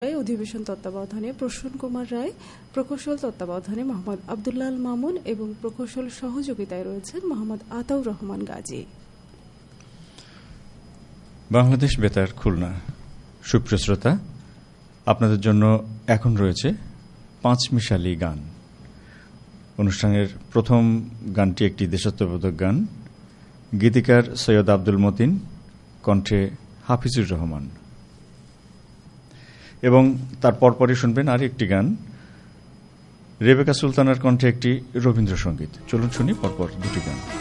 অধিবেশন তত্ত্বাবধানে প্রসূন কুমার রায়, প্রকৌশল তত্ত্বাবধানে মোহাম্মদ আব্দুল্লাহ মামুন এবং প্রকৌশল সহযোগিতায় রয়েছেন মোহাম্মদ আতাউর রহমান গাজী। বাংলাদেশ বেতার খুলনা। সুপ্রিয় শ্রোতা, আপনাদের জন্য এখন রয়েছে পাঁচমিশালি গান। অনুষ্ঠানের প্রথম গানটি একটি দেশাত্মবোধক গান, গীতিকার সৈয়দ আব্দুল মতিন, কণ্ঠে হাফিজুর রহমান। এবং তার পরপরই শুনবেন আর একটি গান, রেবেকা সুলতানার কণ্ঠে একটি রবীন্দ্রসঙ্গীত। চলুন শুনি পরপর দুটি গান।